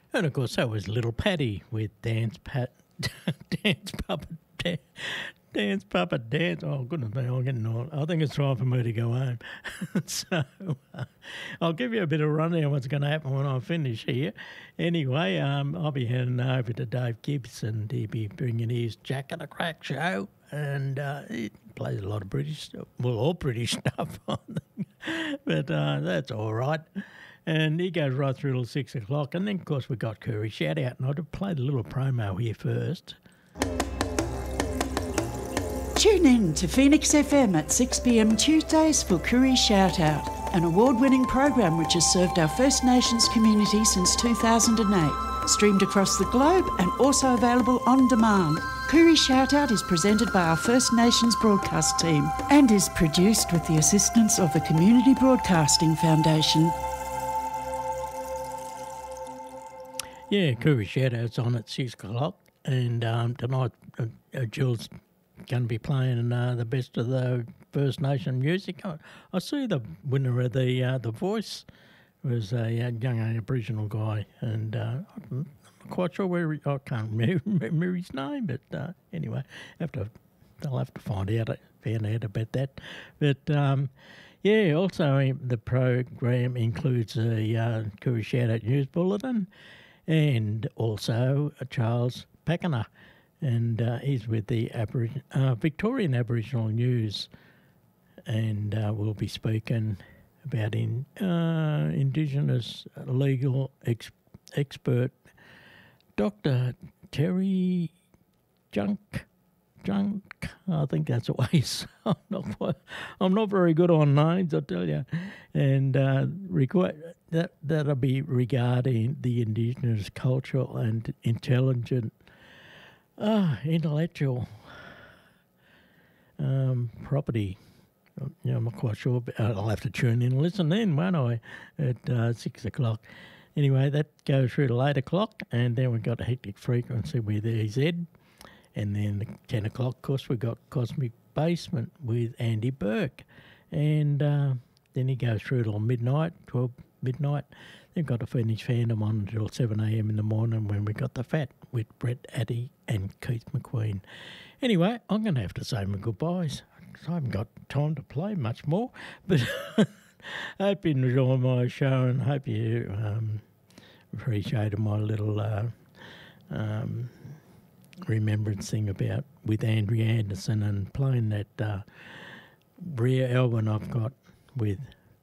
And of course, that was Little Paddy with Dance Papa Dance. Oh, goodness me, I'm getting old. I think it's time for me to go home. So I'll give you a bit of rundown of what's going to happen when I finish here. Anyway, I'll be heading over to Dave Gibbs and he'll be bringing his Jack and the Crack show. And he plays a lot of British stuff, well, all British stuff, I think. But that's all right. And he goes right through till 6 o'clock. And then, of course, we got Curry Shout Out. And I'd played a little promo here first. Tune in to Phoenix FM at 6 p.m. Tuesdays for Curry Shout Out, an award-winning program which has served our First Nations community since 2008. Streamed across the globe and also available on demand. Curry Shout Out is presented by our First Nations broadcast team and is produced with the assistance of the Community Broadcasting Foundation. Yeah, Curry Shout Out's on at 6 o'clock. And tonight, Jill's going to be playing the best of the First Nation music. I see the winner of the Voice was a young Aboriginal guy, and I'm not quite sure I can't remember his name, but anyway, I'll have to find out about that. But yeah, also the program includes a Curry Shout Out News Bulletin, and also Charles Packner. And he's with the Victorian Aboriginal News, and we'll be speaking about Indigenous legal expert Dr. Terry Junk. I think that's the way. I'm not very good on names, I tell you. And that'll be regarding the Indigenous cultural and intellectual property. I'm not quite sure. But I'll have to tune in and listen then, won't I, at 6 o'clock. Anyway, that goes through to 8 o'clock, and then we've got a Hectic Frequency with EZ. And then at 10 o'clock, of course, we've got Cosmic Basement with Andy Burke. And then he goes through till midnight, 12 midnight. They've got a Phoenix Fandom on until 7 a.m. in the morning when we got The Fat with Brett Addy and Keith McQueen. Anyway, I'm going to have to say my goodbyes. I haven't got time to play much more, but I hope you enjoy my show and hope you appreciated my little remembrance thing about with Andrea Anderson and playing that rare album I've got with,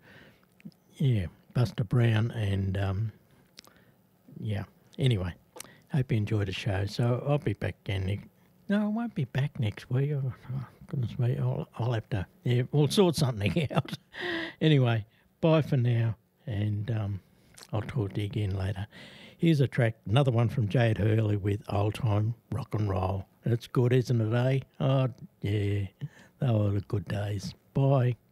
Buster Brown and, Anyway, hope you enjoyed the show. So I'll be back again. No, I won't be back next week. Oh, goodness me, I'll have to, we'll sort something out. Anyway, bye for now, and I'll talk to you again later. Here's a track, another one from Jade Hurley with Old Time Rock and Roll. It's good, isn't it, eh? Oh, yeah, they were the good days. Bye.